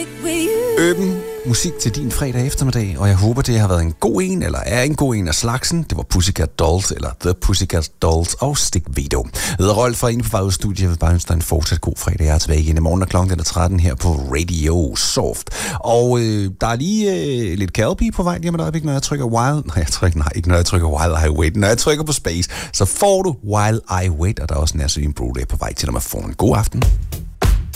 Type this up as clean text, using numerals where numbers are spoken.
Musik til din fredag eftermiddag, og jeg håber, det har været en god en, eller er en god en af slagsen. Det var Pussycat Dolls, eller The Pussycat Dolls og Stick Vito. Jeg hedder Rolf fra Inde på Vej ud Studie. Jeg vil bare ønske dig en fortsat god fredag. Jeg er tilbage igen i morgen, og klokken er 13 her på Radio Soft. Og der er lige lidt Calby på vej lige med et øjeblik, når jeg trykker While... ikke når jeg trykker While I Wait. Når jeg trykker på Space, så får du While I Wait, og der er også en Nassim Broday på vej til dig med at få en god aften.